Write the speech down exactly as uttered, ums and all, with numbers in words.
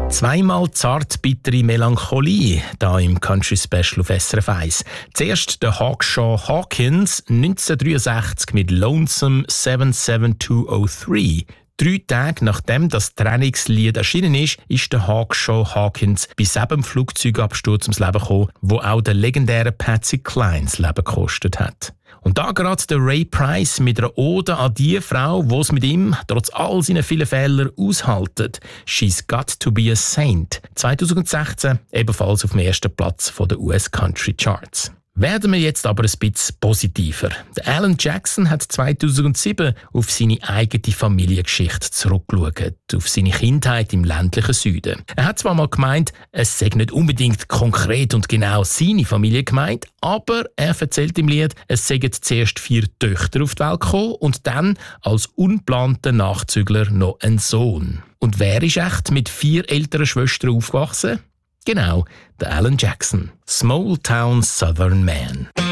Zweimal zart-bittere Melancholie, da im Country Special auf S R F eins. Zuerst der Hawkshaw Hawkins neunzehnhundertdreiundsechzig mit Lonesome sieben sieben zwei null drei. Drei Tage nachdem das Trennungslied erschienen ist, ist der Hawkshaw Hawkins bei sieben Flugzeugabsturz ums Leben gekommen, wo auch der legendäre Patsy Cline das Leben gekostet hat. Und da gerade der Ray Price mit einer Ode an die Frau, die es mit ihm trotz all seiner vielen Fehler aushaltet. «She's Got to be a Saint». zweitausendsechzehn ebenfalls auf dem ersten Platz der U S Country Charts. Werden wir jetzt aber ein bisschen positiver. Der Alan Jackson hat zweitausendsieben auf seine eigene Familiengeschichte zurückgeschaut, auf seine Kindheit im ländlichen Süden. Er hat zwar mal gemeint, es sei nicht unbedingt konkret und genau seine Familie gemeint, aber er erzählt im Lied, es seien zuerst vier Töchter auf die Welt gekommen und dann als unplanter Nachzügler noch ein Sohn. Und wer ist echt mit vier älteren Schwestern aufgewachsen? Genau, der Alan Jackson. Small Town Southern Man.